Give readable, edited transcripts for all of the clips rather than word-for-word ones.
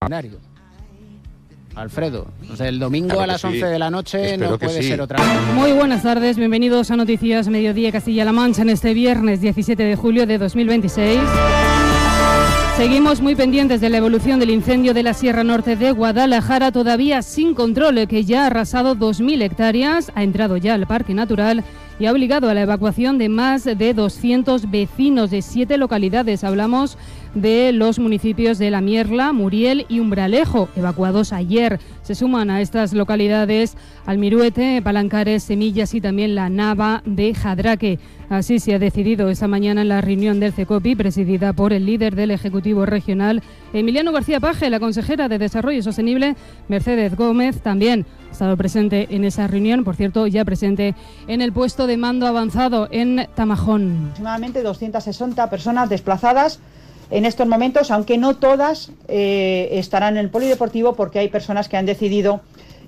Alfredo, el domingo a las 11 de la noche. Espero no puede ser otra. Muy buenas tardes, bienvenidos a Noticias Mediodía Castilla-La Mancha en este viernes 17 de julio de 2026. Seguimos muy pendientes de la evolución del incendio de la Sierra Norte de Guadalajara, todavía sin control, que ya ha arrasado 2.000 hectáreas, ha entrado ya al Parque Natural y ha obligado a la evacuación de más de 200 vecinos de 7 localidades. Hablamos de los municipios de La Mierla, Muriel y Umbralejo, evacuados ayer. Se suman a estas localidades Almiruete, Palancares, Semillas y también la Nava de Jadraque. Así se ha decidido esta mañana en la reunión del CECOPI, presidida por el líder del Ejecutivo Regional, Emiliano García Paje. La consejera de Desarrollo Sostenible, Mercedes Gómez, también ha estado presente en esa reunión, por cierto, ya presente en el puesto de mando avanzado en Tamajón. Aproximadamente 260 personas desplazadas en estos momentos, aunque no todas estarán en el polideportivo, porque hay personas que han decidido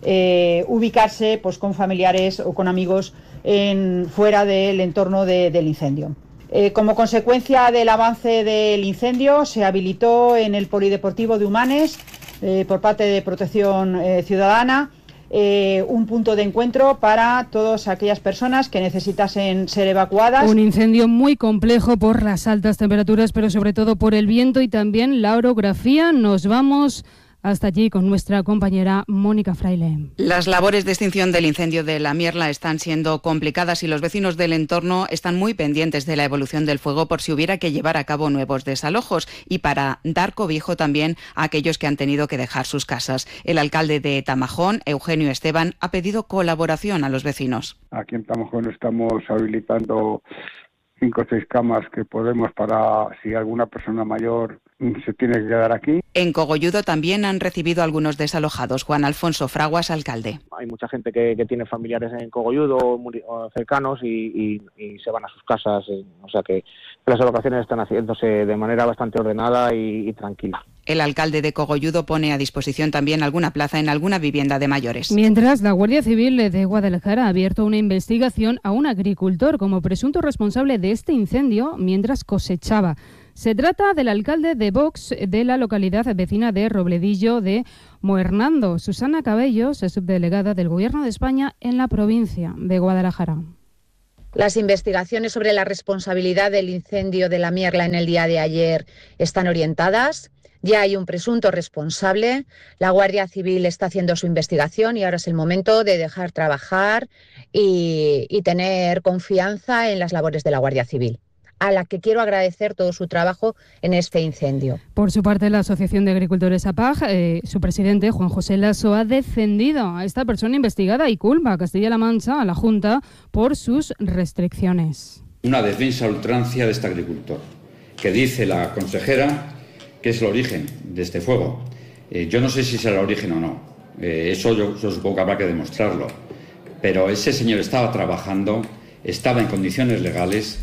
ubicarse pues con familiares o con amigos fuera del entorno del incendio. Como consecuencia del avance del incendio, se habilitó en el polideportivo de Humanes, por parte de Protección Ciudadana, un punto de encuentro para todas aquellas personas que necesitasen ser evacuadas. Un incendio muy complejo por las altas temperaturas, pero sobre todo por el viento y también la orografía. Nos vamos hasta allí con nuestra compañera Mónica Fraile. Las labores de extinción del incendio de La Mierla están siendo complicadas y los vecinos del entorno están muy pendientes de la evolución del fuego por si hubiera que llevar a cabo nuevos desalojos y para dar cobijo también a aquellos que han tenido que dejar sus casas. El alcalde de Tamajón, Eugenio Esteban, ha pedido colaboración a los vecinos. Aquí en Tamajón estamos habilitando 5 o 6 camas que podemos para si alguna persona mayor se tiene que quedar aquí. En Cogolludo también han recibido algunos desalojados. Juan Alfonso Fraguas, alcalde. Hay mucha gente que tiene familiares en Cogolludo o cercanos y se van a sus casas. O sea que las evacuaciones están haciéndose de manera bastante ordenada y tranquila. El alcalde de Cogolludo pone a disposición también alguna plaza en alguna vivienda de mayores. Mientras, la Guardia Civil de Guadalajara ha abierto una investigación a un agricultor como presunto responsable de este incendio mientras cosechaba. Se trata del alcalde de Vox de la localidad vecina de Robledillo de Moernando. Susana Cabellos es subdelegada del Gobierno de España en la provincia de Guadalajara. Las investigaciones sobre la responsabilidad del incendio de La Mierla en el día de ayer están orientadas. Ya hay un presunto responsable. La Guardia Civil está haciendo su investigación y ahora es el momento de dejar trabajar y tener confianza en las labores de la Guardia Civil, a la que quiero agradecer todo su trabajo en este incendio. Por su parte, la Asociación de Agricultores APAG, su presidente, Juan José Lasso, ha defendido a esta persona investigada y culpa a Castilla-La Mancha, a la Junta, por sus restricciones. Una defensa a ultrancia de este agricultor, que dice la consejera que es el origen de este fuego. Yo no sé si será el origen o no, eso yo supongo que habrá que demostrarlo, pero ese señor estaba trabajando, estaba en condiciones legales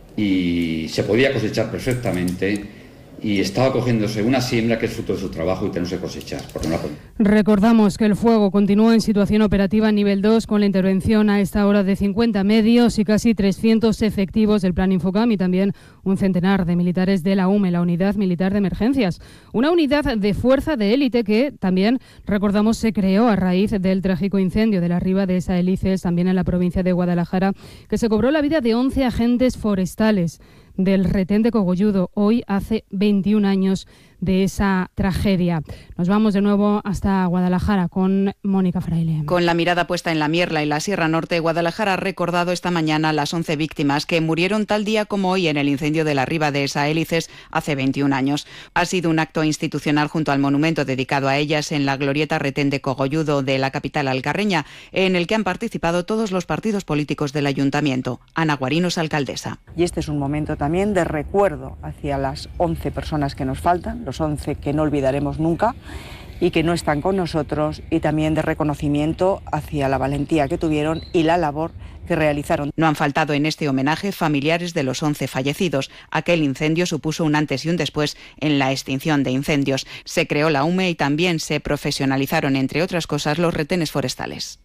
y se podía cosechar perfectamente y estaba cogiéndose una siembra que es fruto de su trabajo y que no se cosechar. Recordamos que el fuego continúa en situación operativa nivel 2 con la intervención a esta hora de 50 medios y casi 300 efectivos del Plan Infocam y también un centenar de militares de la UME, la Unidad Militar de Emergencias. Una unidad de fuerza de élite que también, recordamos, se creó a raíz del trágico incendio de la Riva de Saelices, también en la provincia de Guadalajara, que se cobró la vida de 11 agentes forestales del retén de Cogolludo, hoy hace 21 años de esa tragedia. Nos vamos de nuevo hasta Guadalajara con Mónica Fraile. Con la mirada puesta en La Mierla y la Sierra Norte, Guadalajara ha recordado esta mañana las 11 víctimas que murieron tal día como hoy en el incendio de la Riva de Saelices hace 21 años. Ha sido un acto institucional junto al monumento dedicado a ellas en la glorieta retén de Cogolludo de la capital alcarreña, en el que han participado todos los partidos políticos del ayuntamiento. Ana Guarino es alcaldesa. Y este es un momento también de recuerdo hacia las 11 personas que nos faltan, los 11 que no olvidaremos nunca y que no están con nosotros, y también de reconocimiento hacia la valentía que tuvieron y la labor que realizaron. No han faltado en este homenaje familiares de los 11 fallecidos. Aquel incendio supuso un antes y un después en la extinción de incendios. Se creó la UME y también se profesionalizaron, entre otras cosas, los retenes forestales.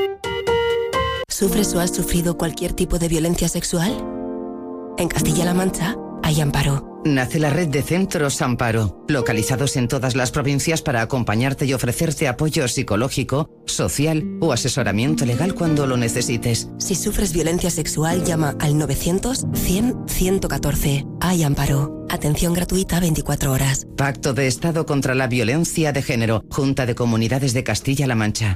¿Sufres o has sufrido cualquier tipo de violencia sexual? En Castilla-La Mancha hay amparo. nace la red de Centros Amparo, localizados en todas las provincias para acompañarte y ofrecerte apoyo psicológico, social o asesoramiento legal cuando lo necesites. Si sufres violencia sexual, llama al 900-100-114. Hay Amparo. Atención gratuita 24 horas. Pacto de Estado contra la Violencia de Género. Junta de Comunidades de Castilla-La Mancha.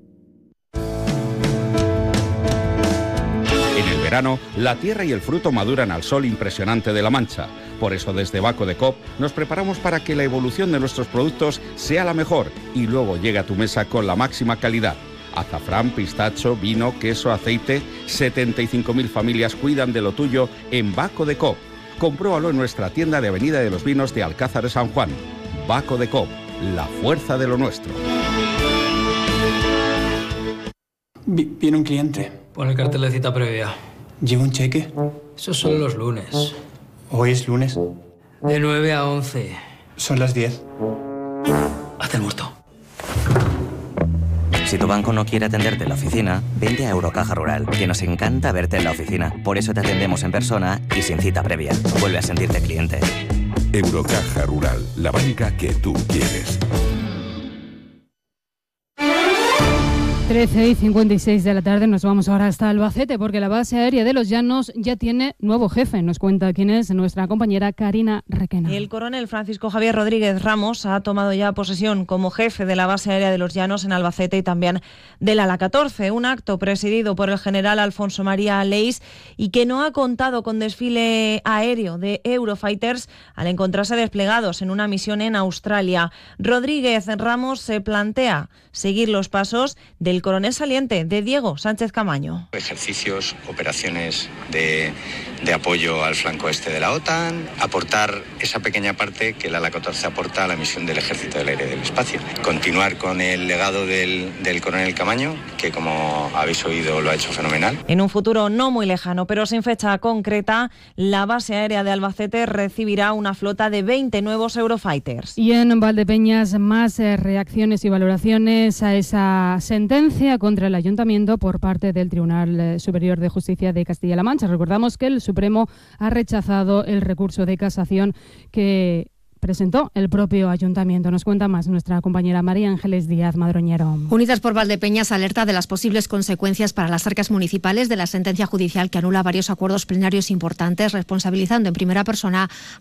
En el verano, la tierra y el fruto maduran al sol impresionante de La Mancha. Por eso desde Baco de Coop nos preparamos para que la evolución de nuestros productos sea la mejor y luego llegue a tu mesa con la máxima calidad. Azafrán, pistacho, vino, queso, aceite. 75.000 familias cuidan de lo tuyo en Baco de Coop. Compruébalo en nuestra tienda de Avenida de los Vinos de Alcázar de San Juan. Baco de Coop, la fuerza de lo nuestro. Viene un cliente. Pon el cartel de cita previa. ¿Lleva un cheque? Esos son los lunes. ¿Hoy es lunes? De 9 a 11. Son las 10. Haz el muerto. Si tu banco no quiere atenderte en la oficina, vente a Eurocaja Rural, que nos encanta verte en la oficina. Por eso te atendemos en persona y sin cita previa. Vuelve a sentirte cliente. Eurocaja Rural, la banca que tú quieres. 13:56 de la tarde, nos vamos ahora hasta Albacete porque la base aérea de Los Llanos ya tiene nuevo jefe. Nos cuenta quién es nuestra compañera Karina Requena. El coronel Francisco Javier Rodríguez Ramos ha tomado ya posesión como jefe de la base aérea de Los Llanos en Albacete y también del Ala 14, un acto presidido por el general Alfonso María Leis y que no ha contado con desfile aéreo de Eurofighters al encontrarse desplegados en una misión en Australia. Rodríguez Ramos se plantea seguir los pasos del coronel saliente, de Diego Sánchez Camaño. Ejercicios, operaciones de apoyo al flanco este de la OTAN, aportar esa pequeña parte que el Ala 14 aporta a la misión del Ejército del Aire y del Espacio. Continuar con el legado del coronel Camaño, que como habéis oído lo ha hecho fenomenal. En un futuro no muy lejano, pero sin fecha concreta, la base aérea de Albacete recibirá una flota de 20 nuevos Eurofighters. Y en Valdepeñas, más reacciones y valoraciones a esa sentencia contra el Ayuntamiento por parte del Tribunal Superior de Justicia de Castilla-La Mancha. Recordamos que el Supremo ha rechazado el recurso de casación que presentó el propio Ayuntamiento. Nos cuenta más nuestra compañera María Ángeles Díaz Madroñero. Unidas por Valdepeñas alerta de las posibles consecuencias para las arcas municipales de la sentencia judicial que anula varios acuerdos plenarios importantes, responsabilizando en primera persona